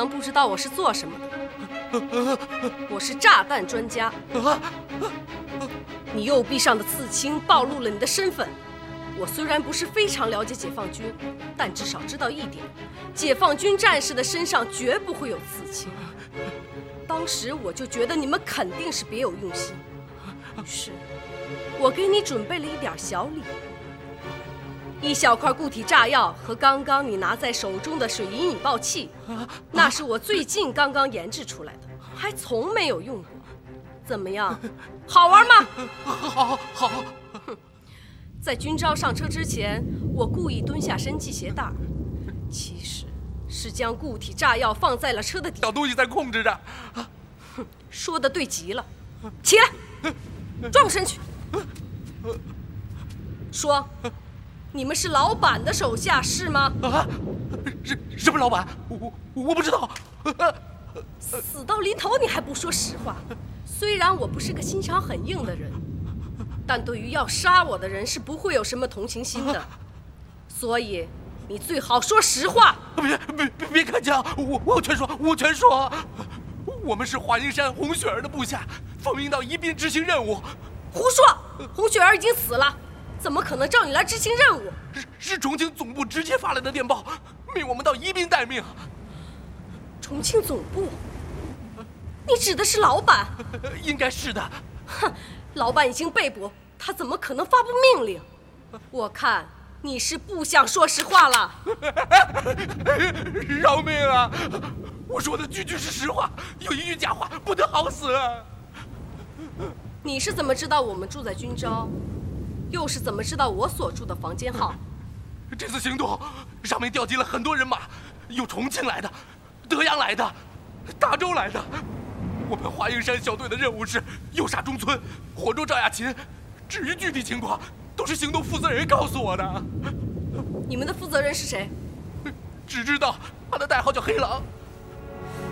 能不知道我是做什么的？我是炸弹专家。你右臂上的刺青暴露了你的身份。我虽然不是非常了解解放军，但至少知道一点：解放军战士的身上绝不会有刺青。当时我就觉得你们肯定是别有用心，于是，我给你准备了一点小礼物。一小块固体炸药和刚刚你拿在手中的水银引爆器，那是我最近刚刚研制出来的，还从没有用过。怎么样，好玩吗？ 好。 在军招上车之前，我故意蹲下身系鞋带，其实是将固体炸药放在了车的底下。 小东西在控制着。 说得对极了，起来，转过身去。说，你们是老板的手下是吗？ 什么老板？我不知道。 死到临头你还不说实话。虽然我不是个心肠很硬的人，但对于要杀我的人是不会有什么同情心的，所以你最好说实话。 别开枪！我全说。我们是华阴山红雪儿的部下，奉命到宜宾执行任务。 胡说！红雪儿已经死了，怎么可能召你来执行任务？ 是重庆总部直接发来的电报，命我们到宜宾待命。 重庆总部？你指的是老板？ 应该是的。 哼，老板已经被捕，他怎么可能发布命令？我看你是不想说实话了。 饶命啊！我说的句句是实话，有一句假话不得好死。 你是怎么知道我们住在军招？又是怎么知道我所住的房间号？ 这次行动上面调集了很多人马，有重庆来的，德阳来的，大周来的。我们华阴山小队的任务是诱杀中村，活捉赵亚勤。至于具体情况，都是行动负责人告诉我的。 你们的负责人是谁？ 只知道他的代号叫黑狼，